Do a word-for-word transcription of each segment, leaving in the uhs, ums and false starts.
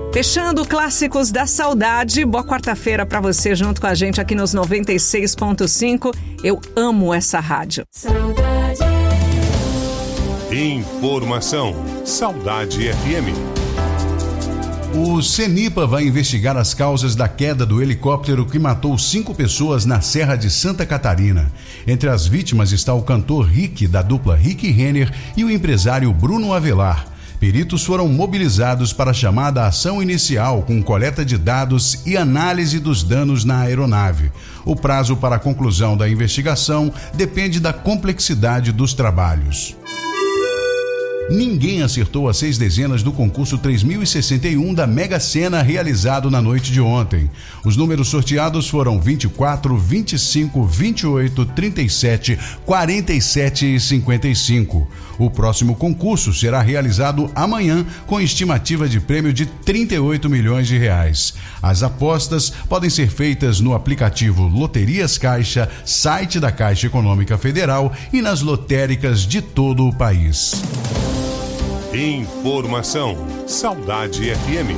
Fechando Clássicos da Saudade, boa quarta-feira para você junto com a gente aqui nos noventa e seis ponto cinco. Eu amo essa rádio. Saudade. Informação. Saudade F M. O CENIPA vai investigar as causas da queda do helicóptero que matou cinco pessoas na Serra de Santa Catarina. Entre as vítimas está o cantor Rick, da dupla Rick e Renner, e o empresário Bruno Avelar. Peritos foram mobilizados para a chamada ação inicial, com coleta de dados e análise dos danos na aeronave. O prazo para a conclusão da investigação depende da complexidade dos trabalhos. Ninguém acertou as seis dezenas do concurso três mil e sessenta e um da Mega Sena realizado na noite de ontem. Os números sorteados foram vinte e quatro, vinte e cinco, vinte e oito, trinta e sete, quarenta e sete e cinquenta e cinco. O próximo concurso será realizado amanhã com estimativa de prêmio de trinta e oito milhões de reais. As apostas podem ser feitas no aplicativo Loterias Caixa, site da Caixa Econômica Federal e nas lotéricas de todo o país. Informação. Saudade F M.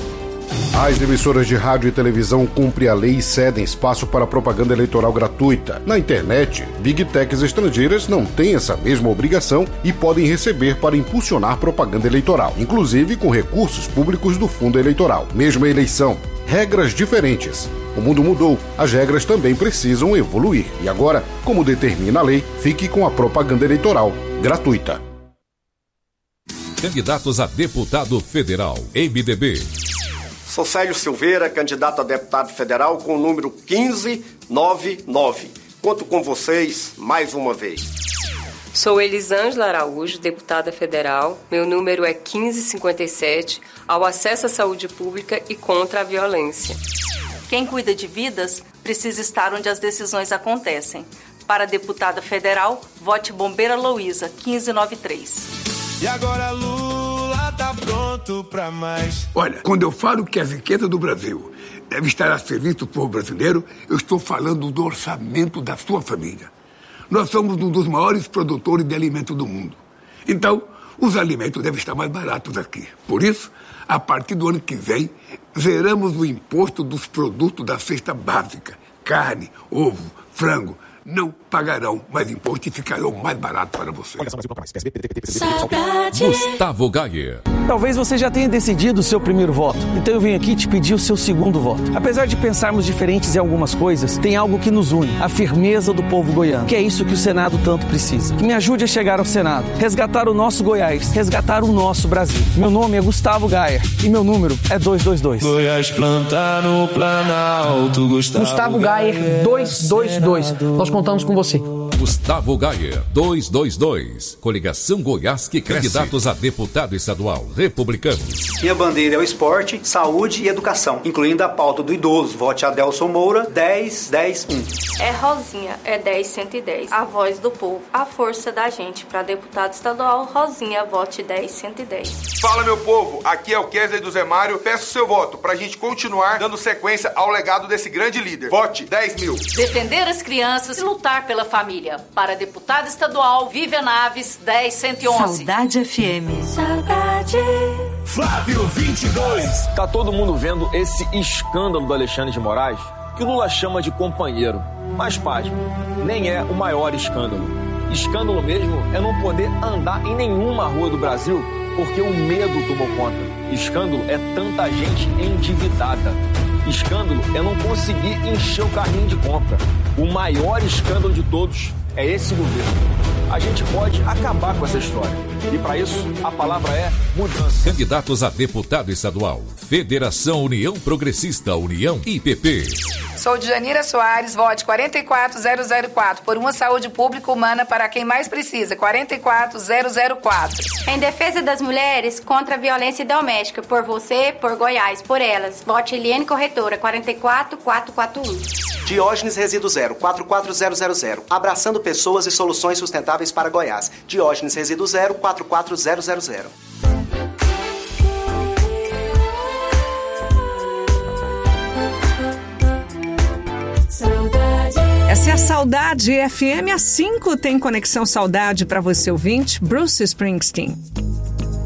As emissoras de rádio e televisão cumprem a lei e cedem espaço para propaganda eleitoral gratuita. Na internet, Big Techs estrangeiras não têm essa mesma obrigação e podem receber para impulsionar propaganda eleitoral, inclusive com recursos públicos do fundo eleitoral. Mesma eleição, regras diferentes. O mundo mudou, as regras também precisam evoluir. E agora, como determina a lei, fique com a propaganda eleitoral gratuita. Candidatos a deputado federal, M D B. Sou Célio Silveira, candidato a deputado federal com o número quinze noventa e nove. Conto com vocês mais uma vez. Sou Elisângela Araújo, deputada federal. Meu número é quinze cinquenta e sete, ao acesso à saúde pública e contra a violência. Quem cuida de vidas precisa estar onde as decisões acontecem. Para deputada federal, vote Bombeira Luísa, quinze noventa e três. E agora Lula tá pronto pra mais. Olha, quando eu falo que a riqueza do Brasil deve estar a serviço do povo brasileiro, eu estou falando do orçamento da sua família. Nós somos um dos maiores produtores de alimentos do mundo. Então, os alimentos devem estar mais baratos aqui. Por isso, a partir do ano que vem, zeramos o imposto dos produtos da cesta básica. Carne, ovo, frango. Não pagarão mais imposto e ficarão mais barato para você. Gustavo Gayer. Talvez você já tenha decidido o seu primeiro voto, então eu venho aqui te pedir o seu segundo voto. Apesar de pensarmos diferentes em algumas coisas, tem algo que nos une, a firmeza do povo goiano, que é isso que o Senado tanto precisa. Que me ajude a chegar ao Senado, resgatar o nosso Goiás, resgatar o nosso Brasil. Meu nome é Gustavo Gayer e meu número é duzentos e vinte e dois. Goiás plantar no Planalto, Gustavo, Gustavo Gayer duzentos e vinte e dois. Nós contamos com você. Gustavo Gayer, duzentos e vinte e dois. Coligação Goiás que cresce. Candidatos a deputado estadual, republicanos. Minha bandeira é o esporte, saúde e educação, incluindo a pauta do idoso. Vote Adelson Moura, dez, dez, um. É Rosinha, é dez, cento e dez. A voz do povo, a força da gente. Para deputado estadual, Rosinha, vote dez, cento e dez. Fala, meu povo, aqui é o Kesley do Zé Mário. Peço seu voto pra gente continuar dando sequência ao legado desse grande líder. Vote dez mil. Defender as crianças e lutar pela família. Para deputada estadual, Vivian Naves, dez, cento e onze. Saudade F M. Saudade. Flávio vinte e dois. Tá todo mundo vendo esse escândalo do Alexandre de Moraes, que o Lula chama de companheiro. Mas, pasme, nem é o maior escândalo. Escândalo mesmo é não poder andar em nenhuma rua do Brasil porque o medo tomou conta. Escândalo é tanta gente endividada. Escândalo é não conseguir encher o carrinho de compra. O maior escândalo de todos é esse governo. A gente pode acabar com essa história. E para isso, a palavra é mudança. Candidatos a deputado estadual. Federação União Progressista, União I P P. Sou Djanira Soares, vote quarenta e quatro mil quatro. Por uma saúde pública humana para quem mais precisa. quarenta e quatro mil quatro. Em defesa das mulheres, contra a violência doméstica. Por você, por Goiás, por elas. Vote Eliane Corretora, quarenta e quatro mil quatrocentos e quarenta e um. Diógenes Resíduo Zero, quatro quatro zero zero zero. Abraçando pessoas e soluções sustentáveis para Goiás. Diógenes Resíduo Zero, quatro quatro zero zero zero. Essa é a Saudade F M. Às cinco tem Conexão Saudade para você ouvinte, Bruce Springsteen.